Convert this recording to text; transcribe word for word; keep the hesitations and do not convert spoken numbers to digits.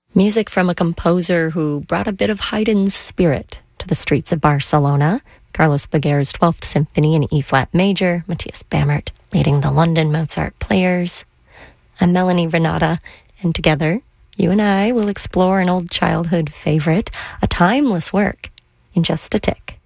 Music from a composer who brought a bit of Haydn's spirit to the streets of Barcelona. Carlos Baguer's twelfth Symphony in E-flat major, Matthias Bammert leading the London Mozart Players. I'm Melanie Renata, and together, you and I will explore an old childhood favorite, a timeless work, in just a tick.